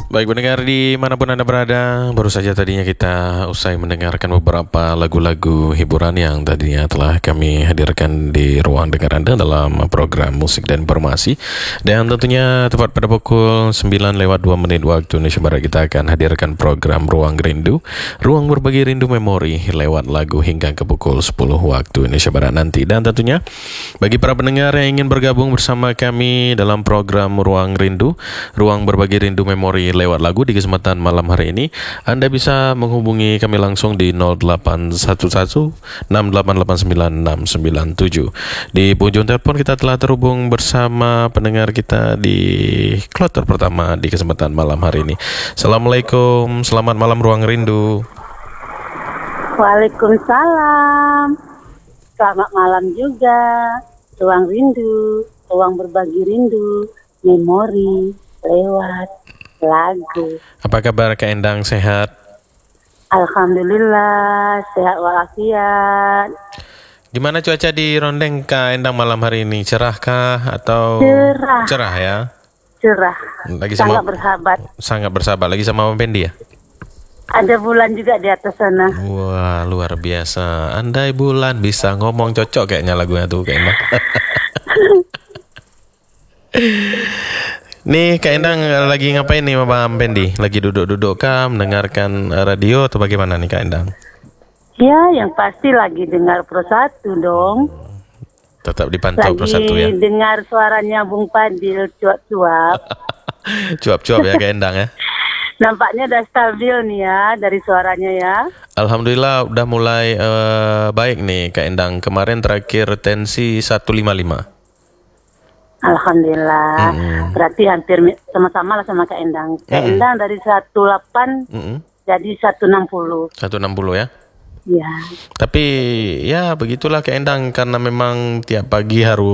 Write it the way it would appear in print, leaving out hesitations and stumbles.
Baik pendengar dimanapun Anda berada, baru saja tadinya kita usai mendengarkan beberapa lagu-lagu hiburan yang tadinya telah kami hadirkan di ruang dengar Anda dalam program musik dan informasi. Dan tentunya tepat pada pukul 9:02 waktu Indonesia Barat kita akan hadirkan program Ruang Rindu, ruang berbagi rindu memori lewat lagu hingga ke pukul 10 waktu Indonesia Barat nanti. Dan tentunya bagi para pendengar yang ingin bergabung bersama kami dalam program Ruang Rindu, ruang berbagi rindu memori lewat lagu di kesempatan malam hari ini, Anda bisa menghubungi kami langsung di 0811 6889697. Di ujung telepon kita telah terhubung bersama pendengar kita di kloter pertama di kesempatan malam hari ini. Assalamualaikum, selamat malam Ruang Rindu. Waalaikumsalam. Selamat malam juga. Ruang Rindu, ruang berbagi rindu memori lewat lagu. Apa kabar Kak Endang, sehat? Alhamdulillah, sehat walafiat. Gimana cuaca di Rondeng Kak Endang malam hari ini? Cerahkah atau cerah ya? Cerah. Lagi sangat sama bersahabat. Sangat bersahabat. Lagi sama Bang Pendi ya? Ada bulan juga di atas sana. Wah, luar biasa. Andai bulan bisa ngomong, cocok kayaknya lagunya tuh Kak Endang. Nih Kak Endang lagi ngapain nih Bang Pendi? Lagi duduk-duduk kah, mendengarkan radio atau bagaimana nih Kak Endang? Ya, yang pasti lagi dengar Pro 1 dong. Tetap dipantau Pro 1 ya? Lagi dengar suaranya Bung Padil cuap-cuap. Cuap-cuap ya Kak Endang ya? Nampaknya udah stabil nih ya dari suaranya ya. Alhamdulillah udah mulai baik nih Kak Endang. Kemarin terakhir tensi 155. Alhamdulillah. Berarti hampir sama-sama lah sama Kak Endang. Kak Endang dari 18 jadi 160. 160 ya? Ya. Tapi ya begitulah Kak Endang, karena memang tiap pagi harus